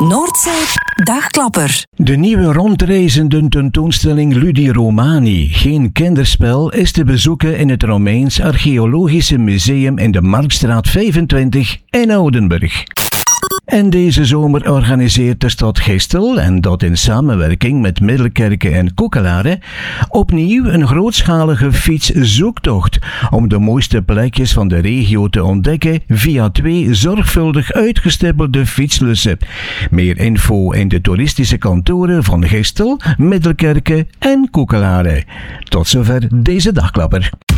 Noordzee Dagklapper. De nieuwe rondreizende tentoonstelling Ludi Romani, geen kinderspel, is te bezoeken in het Romeins Archeologische Museum in de Marktstraat 25 in Oudenburg. En deze zomer organiseert de stad Gistel, en dat in samenwerking met Middelkerke en Koekelare, opnieuw een grootschalige fietszoektocht om de mooiste plekjes van de regio te ontdekken via 2 zorgvuldig uitgestippelde fietslussen. Meer info in de toeristische kantoren van Gistel, Middelkerke en Koekelare. Tot zover deze dagklapper.